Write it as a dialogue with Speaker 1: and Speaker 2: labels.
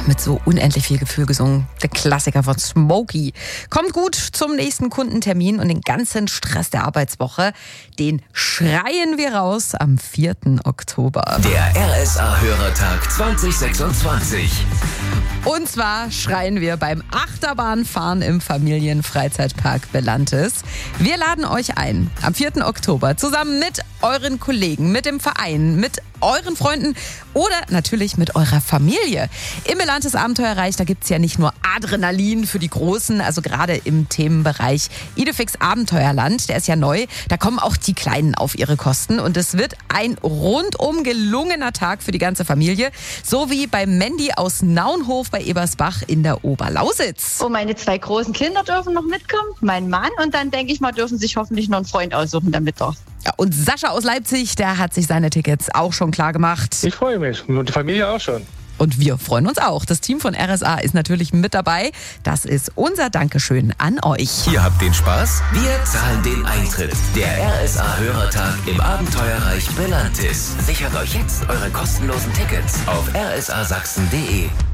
Speaker 1: mit so unendlich viel Gefühl gesungen. Der Klassiker von Smokey. Kommt gut zum nächsten Kundentermin und den ganzen Stress der Arbeitswoche, den schreien wir raus am 4. Oktober.
Speaker 2: Der RSA-Hörertag 2026.
Speaker 1: Und zwar schreien wir beim Achterbahnfahren im Familienfreizeitpark Belantis. Wir laden euch ein, am 4. Oktober, zusammen mit euren Kollegen, mit dem Verein, mit euren Freunden oder natürlich mit eurer Familie. Im Belantis Abenteuerreich, da gibt's ja nicht nur Adrenalin für die Großen, also gerade im Themenbereich Idefix Abenteuerland, der ist ja neu, da kommen auch die Kleinen auf ihre Kosten und es wird ein rundum gelungener Tag für die ganze Familie, so wie bei Mandy aus Naunhof bei Ebersbach in der Oberlausitz.
Speaker 3: Oh, meine 2 großen Kinder dürfen noch mitkommen, mein Mann und dann denke ich mal, dürfen sich hoffentlich noch einen Freund aussuchen damit doch.
Speaker 1: Ja, und Sascha aus Leipzig, der hat sich seine Tickets auch schon klar gemacht.
Speaker 4: Ich freue mich und die Familie auch schon.
Speaker 1: Und wir freuen uns auch. Das Team von RSA ist natürlich mit dabei. Das ist unser Dankeschön an euch.
Speaker 2: Ihr habt den Spaß, wir zahlen den Eintritt. Der RSA-Hörertag im Abenteuerreich Belantis. Sichert euch jetzt eure kostenlosen Tickets auf rsasachsen.de.